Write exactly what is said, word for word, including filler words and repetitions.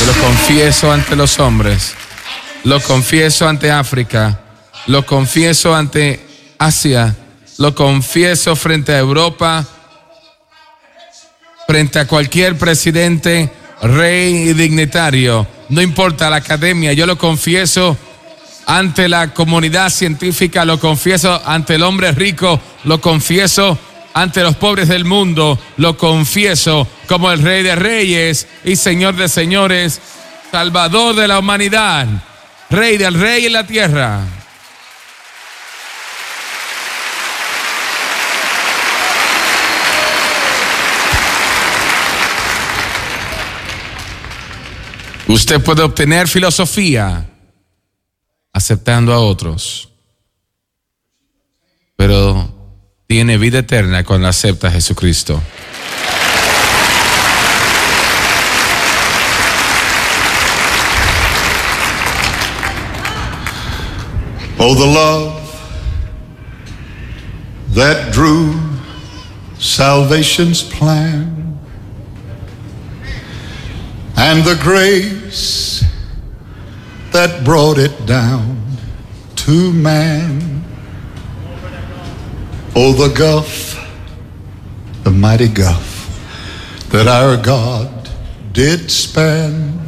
Lo confieso ante los hombres, lo confieso ante África, lo confieso ante Asia, lo confieso frente a Europa, frente a cualquier presidente, rey y dignitario, no importa la academia, yo lo confieso ante la comunidad científica, lo confieso ante el hombre rico, lo confieso ante los pobres del mundo, lo confieso como el Rey de Reyes y Señor de Señores, Salvador de la humanidad, Rey del Rey en la tierra. Usted puede obtener filosofía aceptando a otros, pero tiene vida eterna cuando acepta a Jesucristo. Oh, the love that drew salvation's plan, and the grace that brought it down to man. Oh, the gulf, the mighty gulf that our God did span.